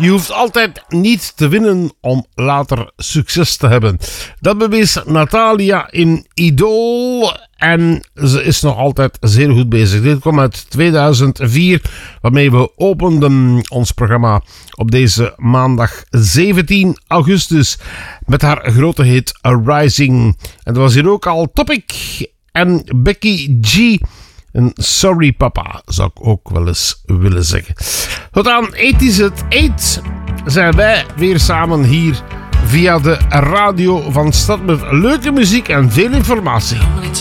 Je hoeft altijd niet te winnen om later succes te hebben. Dat bewees Natalia in Idol en ze is nog altijd zeer goed bezig. Dit kwam uit 2004, waarmee we openden ons programma op deze maandag 17 augustus met haar grote hit Rising. En dat was hier ook al Topic en Becky G. Een sorry papa, zou ik ook wel eens willen zeggen. Tot aan 8 is het 8 zijn wij weer samen hier via de radio van Stad met leuke muziek en veel informatie.